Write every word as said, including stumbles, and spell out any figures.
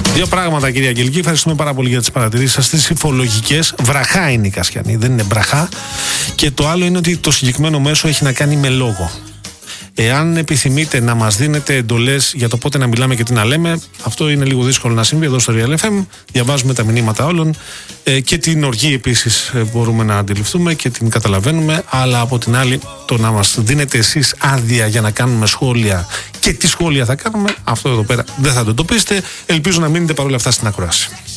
Δύο πράγματα, κυρία Αγγελική. Ευχαριστούμε πάρα πολύ για τις παρατηρήσεις σας. Τις υφολογικές. Βραχά είναι η Κασιανή, δεν είναι μπραχά. Και το άλλο είναι ότι το συγκεκριμένο μέσο έχει να κάνει με λόγο. Εάν επιθυμείτε να μας δίνετε εντολές για το πότε να μιλάμε και τι να λέμε, αυτό είναι λίγο δύσκολο να συμβεί εδώ στο Real εφ εμ. Διαβάζουμε τα μηνύματα όλων ε, και την οργή επίσης μπορούμε να αντιληφθούμε και την καταλαβαίνουμε. Αλλά από την άλλη, το να μας δίνετε εσείς άδεια για να κάνουμε σχόλια και τι σχόλια θα κάνουμε, αυτό εδώ πέρα δεν θα το εντοπίσετε. Ελπίζω να μείνετε παρόλα αυτά στην ακρόαση.